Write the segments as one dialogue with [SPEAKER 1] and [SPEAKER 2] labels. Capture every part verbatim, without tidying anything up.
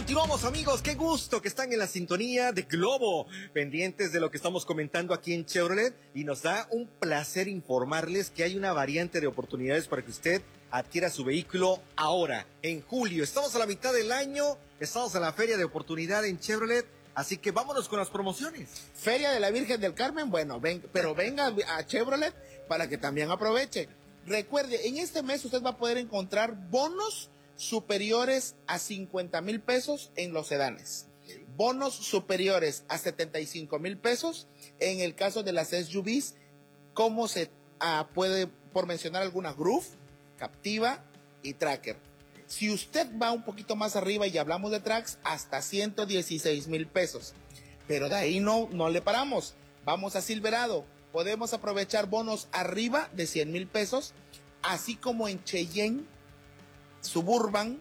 [SPEAKER 1] Continuamos, amigos, qué gusto que están en la sintonía de Globo, pendientes de lo que estamos comentando aquí en Chevrolet, y nos da un placer informarles que hay una variante de oportunidades para que usted adquiera su vehículo ahora, en julio. Estamos a la mitad del año, estamos en la feria de oportunidad en Chevrolet, así que vámonos con las promociones.
[SPEAKER 2] Feria de la Virgen del Carmen, bueno, ven, pero venga a Chevrolet para que también aproveche. Recuerde, en este mes usted va a poder encontrar bonos superiores a cincuenta mil pesos en los sedanes, bonos superiores a setenta y cinco mil pesos en el caso de las S U Vs, como se ah, puede, por mencionar algunas, Groove, Captiva y Tracker. Si usted va un poquito más arriba y hablamos de Trax, hasta ciento dieciséis mil pesos, pero de ahí no, no le paramos. Vamos a Silverado, podemos aprovechar bonos arriba de cien mil pesos, así como en Cheyenne, Suburban,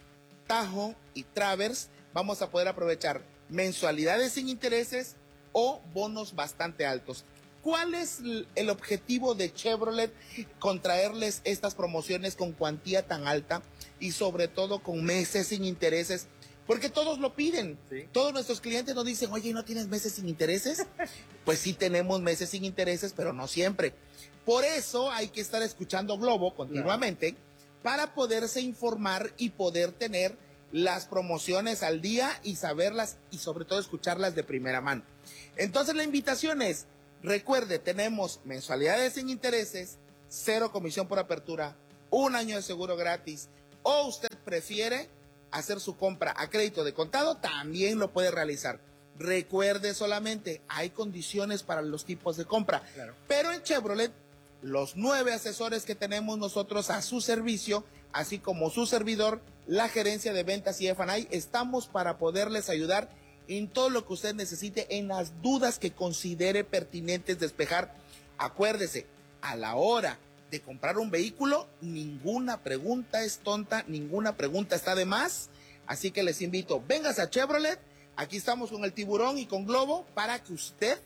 [SPEAKER 2] Tajo y Traverse. Vamos a poder aprovechar mensualidades sin intereses o bonos bastante altos. ¿Cuál es el objetivo de Chevrolet con traerles estas promociones con cuantía tan alta y sobre todo con meses sin intereses? Porque todos lo piden. ¿Sí? Todos nuestros clientes nos dicen, oye, ¿no tienes meses sin intereses? Pues sí tenemos meses sin intereses, pero no siempre. Por eso hay que estar escuchando Globo continuamente, claro, para poderse informar y poder tener las promociones al día y saberlas y sobre todo escucharlas de primera mano. Entonces la invitación es, recuerde, tenemos mensualidades sin intereses, cero comisión por apertura, un año de seguro gratis, o usted prefiere hacer su compra a crédito de contado, también lo puede realizar. Recuerde solamente, hay condiciones para los tipos de compra, claro, pero en Chevrolet, los nueve asesores que tenemos nosotros a su servicio, así como su servidor, la gerencia de ventas y F and I, estamos para poderles ayudar en todo lo que usted necesite, en las dudas que considere pertinentes despejar. Acuérdese, a la hora de comprar un vehículo, ninguna pregunta es tonta, ninguna pregunta está de más, así que les invito, véngase a Chevrolet, aquí estamos con el Tiburón y con Globo, para que usted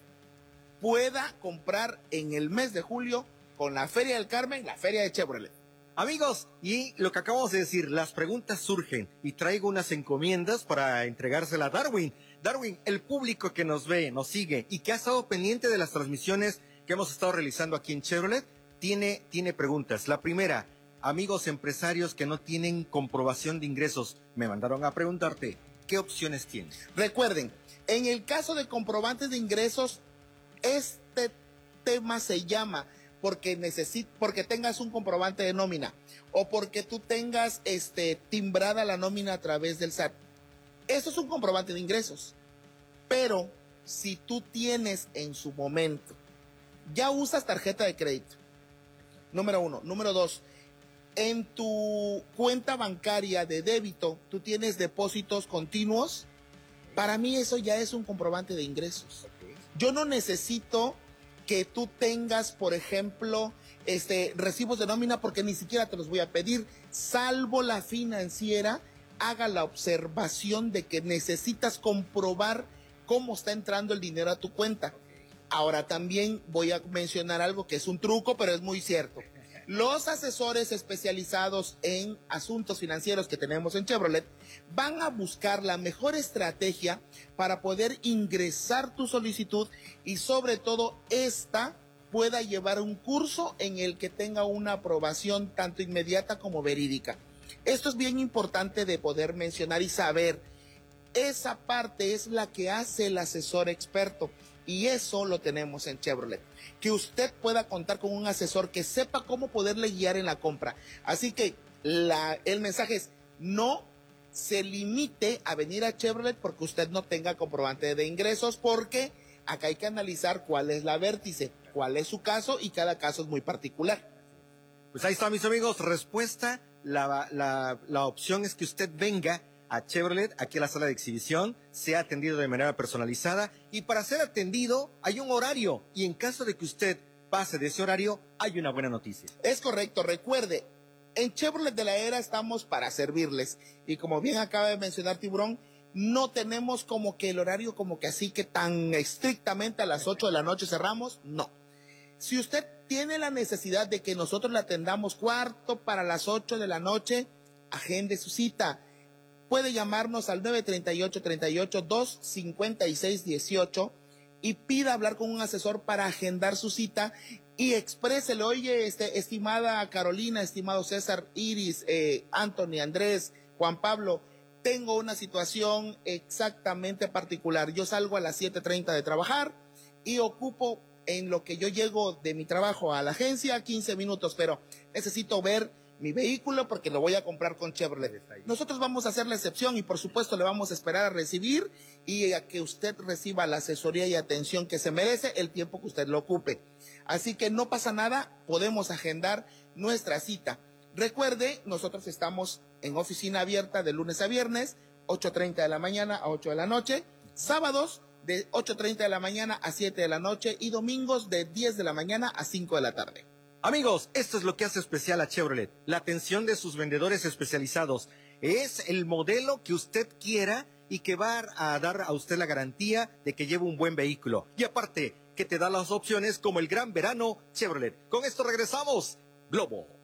[SPEAKER 2] pueda comprar en el mes de julio con la Feria del Carmen, la Feria de Chevrolet.
[SPEAKER 1] Amigos, y lo que acabamos de decir, las preguntas surgen y traigo unas encomiendas para entregársela a Darwin. Darwin, el público que nos ve, nos sigue y que ha estado pendiente de las transmisiones que hemos estado realizando aquí en Chevrolet, tiene, tiene preguntas. La primera, amigos empresarios que no tienen comprobación de ingresos, me mandaron a preguntarte, ¿qué opciones tienes?
[SPEAKER 2] Recuerden, en el caso de comprobantes de ingresos, este tema se llama porque necesit, porque tengas un comprobante de nómina o porque tú tengas este, timbrada la nómina a través del S A T. Eso es un comprobante de ingresos. Pero si tú tienes en su momento, ya usas tarjeta de crédito, número uno. Número dos, en tu cuenta bancaria de débito, tú tienes depósitos continuos, para mí eso ya es un comprobante de ingresos. Yo no necesito que tú tengas, por ejemplo, este, recibos de nómina porque ni siquiera te los voy a pedir, salvo la financiera haga la observación de que necesitas comprobar cómo está entrando el dinero a tu cuenta. Ahora también voy a mencionar algo que es un truco, pero es muy cierto. Los asesores especializados en asuntos financieros que tenemos en Chevrolet van a buscar la mejor estrategia para poder ingresar tu solicitud y sobre todo esta pueda llevar un curso en el que tenga una aprobación tanto inmediata como verídica. Esto es bien importante de poder mencionar y saber. Esa parte es la que hace el asesor experto y eso lo tenemos en Chevrolet. Que usted pueda contar con un asesor que sepa cómo poderle guiar en la compra. Así que la, el mensaje es, no se limite a venir a Chevrolet porque usted no tenga comprobante de ingresos, porque acá hay que analizar cuál es la vértice, cuál es su caso y cada caso es muy particular.
[SPEAKER 1] Pues ahí está, mis amigos, respuesta, la, la, la opción es que usted venga a Chevrolet, aquí a la sala de exhibición, sea atendido de manera personalizada y para ser atendido hay un horario y en caso de que usted pase de ese horario hay una buena noticia.
[SPEAKER 2] Es correcto, recuerde, en Chevrolet de la Era estamos para servirles y como bien acaba de mencionar Tiburón, no tenemos como que el horario como que así que tan estrictamente a las ocho de la noche cerramos, no. Si usted tiene la necesidad de que nosotros la atendamos cuarto para las ocho de la noche, agende su cita. puede llamarnos al nueve tres ocho, tres ocho, dos cinco seis uno ocho y pida hablar con un asesor para agendar su cita y exprésele, oye, este, estimada Carolina, estimado César, Iris, eh, Anthony, Andrés, Juan Pablo, tengo una situación exactamente particular. Yo salgo a las siete treinta de trabajar y ocupo en lo que yo llego de mi trabajo a la agencia quince minutos, pero necesito ver mi vehículo porque lo voy a comprar con Chevrolet. Nosotros vamos a hacer la excepción y por supuesto le vamos a esperar a recibir y a que usted reciba la asesoría y atención que se merece el tiempo que usted lo ocupe. Así que no pasa nada, podemos agendar nuestra cita. Recuerde, nosotros estamos en oficina abierta de lunes a viernes, ocho treinta de la mañana a ocho de la noche, sábados de ocho treinta de la mañana a siete de la noche y domingos de diez de la mañana a cinco de la tarde.
[SPEAKER 1] Amigos, esto es lo que hace especial a Chevrolet, la atención de sus vendedores especializados. Es el modelo que usted quiera y que va a dar a usted la garantía de que lleve un buen vehículo. Y aparte, que te da las opciones como el Gran Verano Chevrolet. Con esto regresamos, Globo.